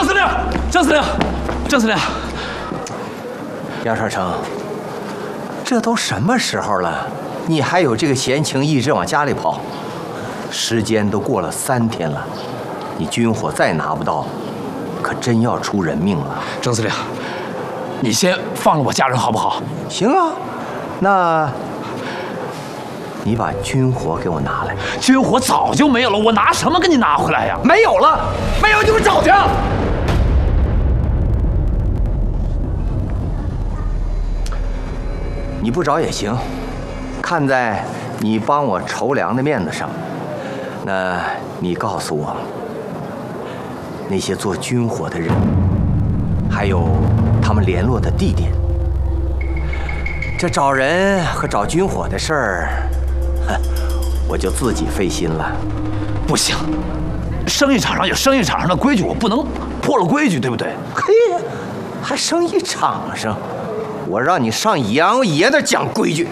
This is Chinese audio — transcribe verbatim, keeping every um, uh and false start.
郑司令，郑司令，郑司令， 杨少成，这都什么时候了，你还有这个闲情逸致往家里跑？时间都过了三天了，你军火再拿不到，可真要出人命了。 郑司令，你先放了我家人好不好？ 行啊，那你把军火给我拿来。 军火早就没有了，我拿什么给你拿回来呀？ 没有了，没有你给我找去。你不找也行，看在你帮我筹粮的面子上，那你告诉我，那些做军火的人，还有他们联络的地点。这找人和找军火的事儿，我就自己费心了。 不行，生意场上有生意场上的规矩，我不能破了规矩，对不对？ 嘿，还生意场上，我让你上杨爷那讲规矩。